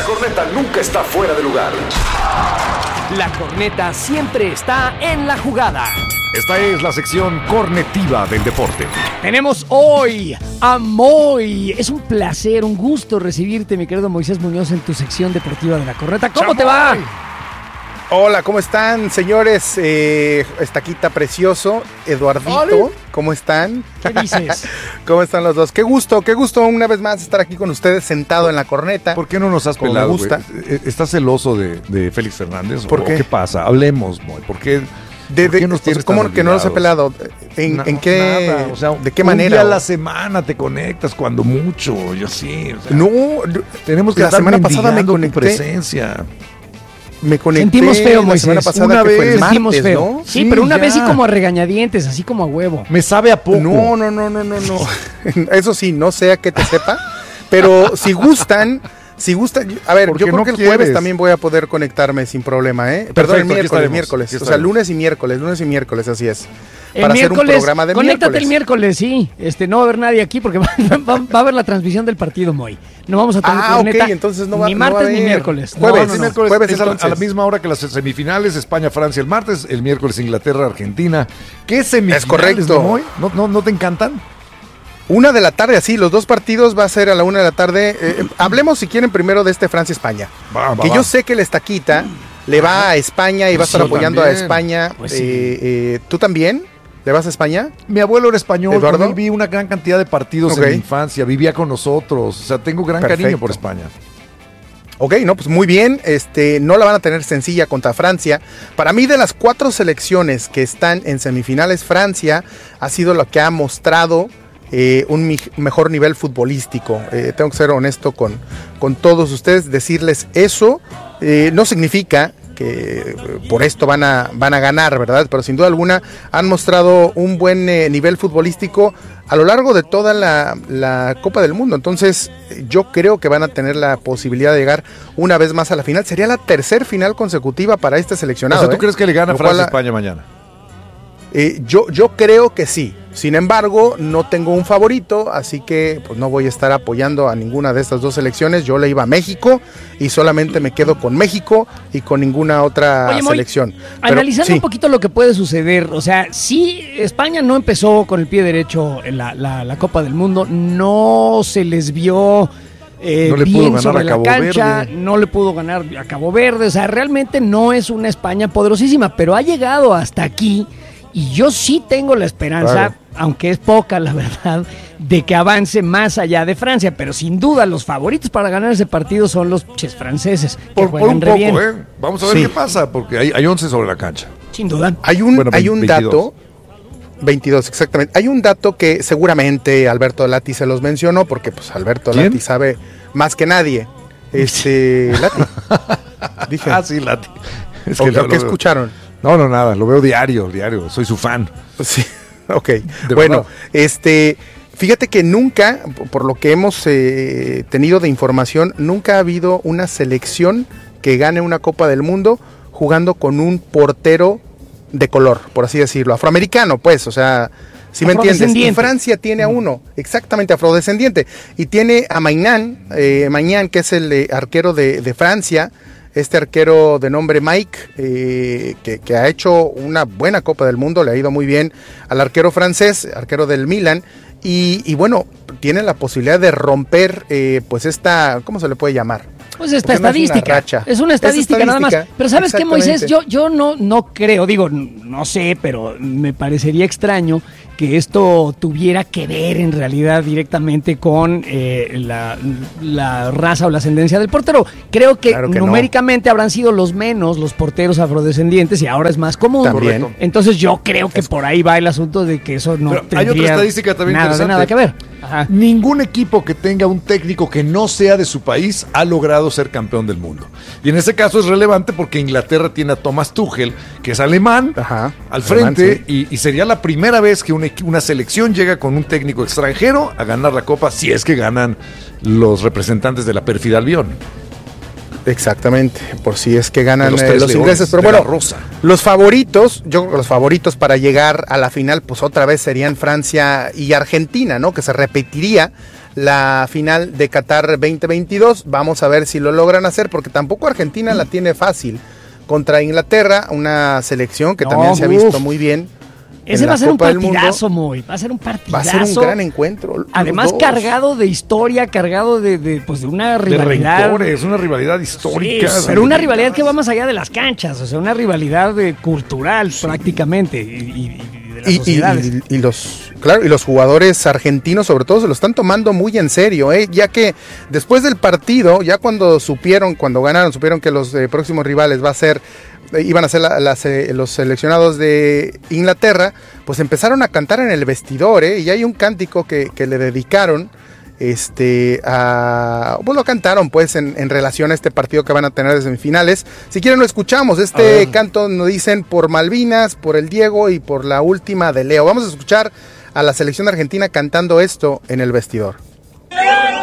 corneta nunca está fuera de lugar. La corneta siempre está en la jugada. Esta es la sección cornetiva del deporte. Tenemos hoy a Moy. Es un placer, un gusto recibirte, mi querido Moisés Muñoz, en tu sección deportiva de la corneta. ¿Cómo te va? Hola, ¿cómo están, señores? Estaquita precioso, Eduardito, ¡Hola! ¿cómo están? ¿Qué dices? ¿Cómo están los dos? Qué gusto una vez más estar aquí con ustedes sentado en la corneta. ¿Por qué no nos has Como pelado, me gusta. güey? ¿Estás celoso de Félix Fernández? ¿Por qué? ¿Qué pasa? Hablemos, Moy. ¿Por qué nos tienes ¿Cómo tan que no los he olvidados? pelado? ¿En qué? Nada, o sea, ¿de qué un manera? día a la semana te conectas, cuando mucho. Yo sí. O sea, No, tenemos que la estar semana pasada me mendigando tu conecté. presencia. Me conecté. Sentimos feo, la Moisés. semana pasada Una que fue el vez. Sentimos martes, feo. ¿no? Sí, Sí, pero una ya. vez sí como a regañadientes, así como a huevo. Me sabe a poco. No. Eso sí, no sé a qué te sepa, pero si gustan, a ver, Porque yo creo no que el quieres. jueves también voy a poder conectarme sin problema, ¿eh? Perdón, el aquí estaremos, miércoles. aquí O sea, estaremos. lunes y miércoles, así es. El Para hacer un miércoles, programa de conéctate el miércoles. miércoles, sí. No va a haber nadie aquí porque va a haber la transmisión del partido, Moy. No vamos a tener corneta ok, entonces no va, ni no va a martes ni haber. miércoles. Jueves, El miércoles jueves es a la entonces. misma hora que las semifinales, España-Francia el martes, el miércoles Inglaterra-Argentina. ¿Qué semifinales, Es correcto. Moy? ¿No te encantan? 1 de la tarde, así, los dos partidos va a ser a la 1 de la tarde. Hablemos, si quieren, primero de Francia-España. Que yo sé que el Estaquita le va a España y va a estar Sí, apoyando también. a España. Pues sí. ¿Tú también? ¿Le vas a España? Mi abuelo era español, ¿Eduardo? con él vi una gran cantidad de partidos Ok. en mi infancia, vivía con nosotros, o sea, tengo gran Perfecto. cariño por España. Ok, no, pues muy bien. No la van a tener sencilla contra Francia. Para mí, de las 4 selecciones que están en semifinales, Francia ha sido la que ha mostrado un mejor nivel futbolístico. Tengo que ser honesto con todos ustedes. Decirles eso no significa que por esto van a ganar, ¿verdad? Pero sin duda alguna han mostrado un buen nivel futbolístico a lo largo de toda la Copa del Mundo. Entonces yo creo que van a tener la posibilidad de llegar una vez más a la final. Sería la tercer final consecutiva para este seleccionado. O sea, ¿tú crees que le gana Lo Francia a cual, España mañana? Yo creo que sí. Sin embargo, no tengo un favorito, así que pues no voy a estar apoyando a ninguna de estas dos selecciones. Yo le iba a México y solamente me quedo con México y con ninguna otra Oye, Moy, selección. Analizando sí. un poquito lo que puede suceder, o sea, sí, España no empezó con el pie derecho en la Copa del Mundo, no se les vio No le pudo bien ganar sobre a la Cabo cancha, Verde. no le pudo ganar a Cabo Verde, o sea, realmente no es una España poderosísima, pero ha llegado hasta aquí y yo sí tengo la esperanza, Claro. aunque es poca la verdad, de que avance más allá de Francia, pero sin duda los favoritos para ganar ese partido son los franceses, que Por juegan un re poco, bien. Vamos a ver Sí. qué pasa, porque hay 11 sobre la cancha. Sin duda. Hay un 22. dato, 22 exactamente, hay un dato que seguramente Alberto Lati se los mencionó, porque pues Alberto ¿Quién? Lati sabe más que nadie. Lati. Dije, Sí, Lati. Es ¿o lo qué veo. escucharon? No, nada, lo veo diario, soy su fan. Sí, ok. De Bueno, verdad. fíjate que nunca, por lo que hemos tenido de información, nunca ha habido una selección que gane una Copa del Mundo jugando con un portero de color, por así decirlo, afroamericano, pues, o sea, si me entiendes. Y Afrodescendiente. Francia tiene a uno, exactamente, afrodescendiente, y tiene a Maignan, que es el arquero de Francia. Este arquero de nombre Mike, que ha hecho una buena Copa del Mundo, le ha ido muy bien al arquero francés, arquero del Milan, y bueno, tiene la posibilidad de romper, pues esta, ¿cómo se le puede llamar? Pues esta Porque no es una estadística. racha. Es una estadística nada más. estadística, Pero ¿sabes qué, Moisés? exactamente. Yo no creo, digo, no sé, pero me parecería extraño que esto tuviera que ver en realidad directamente con la raza o la ascendencia del portero. Creo que, Claro que numéricamente habrán sido los menos los porteros afrodescendientes y ahora es más común. También. Correcto. Entonces yo creo que por ahí va el asunto de que eso no Pero hay otra tendría estadística también nada interesante. que ver. Ajá. Ningún equipo que tenga un técnico que no sea de su país ha logrado ser campeón del mundo. Y en ese caso es relevante porque Inglaterra tiene a Thomas Tuchel, que es alemán, Ajá, al alemán, frente, y sería la primera vez que una selección llega con un técnico extranjero a ganar la Copa, si es que ganan los representantes de la pérfida Albión. Exactamente, por si es que ganan los ingleses. Pero de la bueno, Rosa. los favoritos, yo creo que los favoritos para llegar a la final, pues otra vez serían Francia y Argentina, ¿no? Que se repetiría la final de Qatar 2022. Vamos a ver si lo logran hacer, porque tampoco Argentina la tiene fácil contra Inglaterra, una selección que también se ha visto muy bien. Ese va a ser un partidazo, Moy. Va a ser un partidazo. Va a ser un gran encuentro. Además, cargado de historia, cargado de una rivalidad. De rencores, una rivalidad histórica. Sí, pero una rivalidad que va más allá de las canchas. O sea, una rivalidad cultural prácticamente. Y de las sociedades. Y los jugadores argentinos, sobre todo, se lo están tomando muy en serio, ya que después del partido, ya cuando ganaron, supieron que los próximos rivales iban a ser los seleccionados de Inglaterra, pues empezaron a cantar en el vestidor, y hay un cántico que le dedicaron pues lo cantaron pues en relación a este partido que van a tener de semifinales. Si quieren lo escuchamos, canto nos dicen por Malvinas, por el Diego y por la última de Leo. Vamos a escuchar a la selección argentina cantando esto en el vestidor.